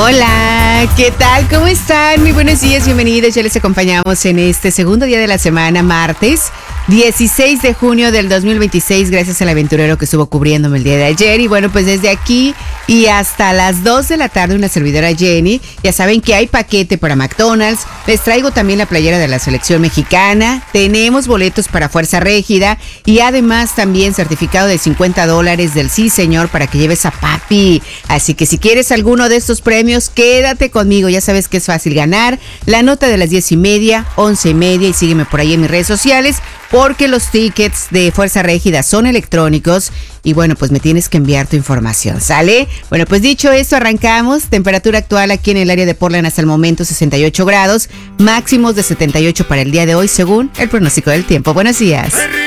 Hola, ¿qué tal? ¿Cómo están? Muy buenos días, bienvenidos. Ya les acompañamos en este segundo día de la semana, martes 16 de junio del 2026, gracias al aventurero que estuvo cubriéndome el día de ayer. Y bueno, pues desde aquí y hasta las 2 de la tarde, una servidora Jenny. Ya saben que hay paquete para McDonald's. Les traigo también la playera de la selección mexicana. Tenemos boletos para Fuerza Régida y además también certificado de $50 del Sí Señor para que lleves a papi. Así que si quieres alguno de estos premios, quédate conmigo. Ya sabes que es fácil ganar. La nota de las 10:30, 11:30 y sígueme por ahí en mis redes sociales, porque los tickets de Fuerza Régida son electrónicos y bueno, pues me tienes que enviar tu información, ¿sale? Bueno, pues dicho esto, arrancamos. Temperatura actual aquí en el área de Portland hasta el momento 68 grados, máximos de 78 para el día de hoy según el pronóstico del tiempo. Buenos días.